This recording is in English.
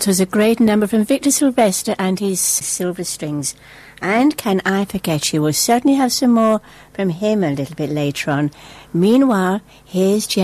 That was a great number from Victor Sylvester and his Silver Strings. And Can I Forget You? We'll certainly have some more from him a little bit later on. Meanwhile, here's Jerry